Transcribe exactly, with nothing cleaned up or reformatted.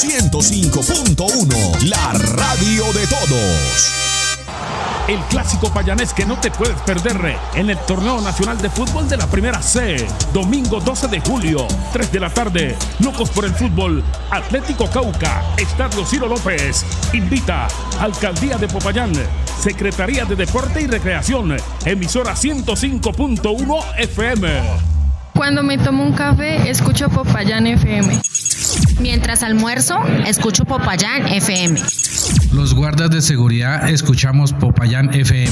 ciento cinco punto uno, la radio de todos. El clásico payanés que no te puedes perder en el Torneo Nacional de Fútbol de la Primera C. Domingo doce de julio, tres de la tarde. Locos por el Fútbol. Atlético Cauca, Estadio Ciro López. Invita Alcaldía de Popayán, Secretaría de Deporte y Recreación. Emisora ciento cinco punto uno F M. Cuando me tomo un café, escucho Popayán F M. Mientras almuerzo, escucho Popayán F M. Los guardas de seguridad escuchamos Popayán F M.